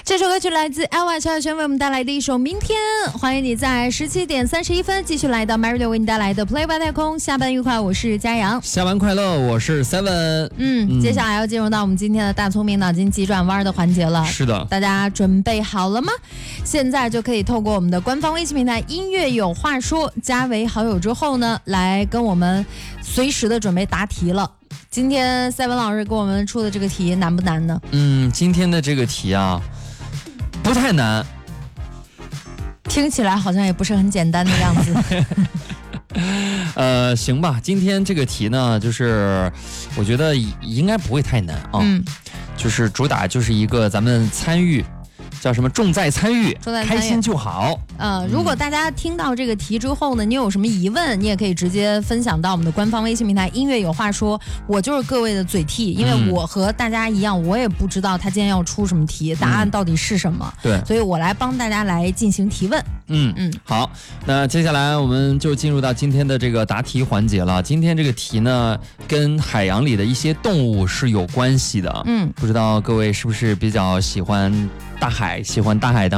这首歌曲来自 Elva 萧亚轩为我们带来的一首《明天》，欢迎你在17点31分继续来到 Mario 为你带来的 Play by 太空。下班愉快，我是佳阳。 下班快乐，我是 Seven。 接下来要进入到我们今天的大聪明脑筋急转弯的环节了。 是的， 大家准备好了吗？现在就可以透过我们的官方微信平台音乐有话说加为好友之后呢，来跟我们随时的准备答题了。今天 Seven 老师给我们出的这个题难不难呢？ 今天的这个题啊，不太难， 听起来好像也不是很简单的样子。 行吧，今天这个题呢，就是我觉得应该不会太难啊。就是主打就是一个咱们参与。叫什么？重在参与，开心就好。 如果大家听到这个题之后呢，你有什么疑问，你也可以直接分享到我们的官方微信平台音乐有话说。我就是各位的嘴替，因为我和大家一样，我也不知道他今天要出什么题，答案到底是什么。 对， 所以我来帮大家来进行提问。 好，那接下来我们就进入到今天的这个答题环节了。今天这个题呢，跟海洋里的一些动物是有关系的。不知道各位是不是比较喜欢大海，喜欢大海当